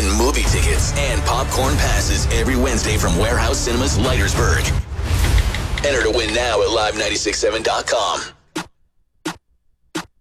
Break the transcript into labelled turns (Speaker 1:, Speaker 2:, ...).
Speaker 1: Win movie tickets and popcorn passes every Wednesday from Warehouse Cinemas, Leitersburg. Enter to win now at live967.com.